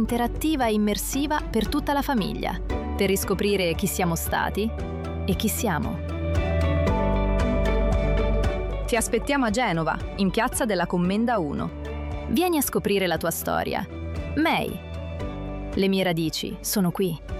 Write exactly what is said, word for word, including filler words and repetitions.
interattiva e immersiva per tutta la famiglia, per riscoprire chi siamo stati e chi siamo. Ti aspettiamo a Genova, in Piazza della Commenda uno. Vieni a scoprire la tua storia. May. Le mie radici sono qui.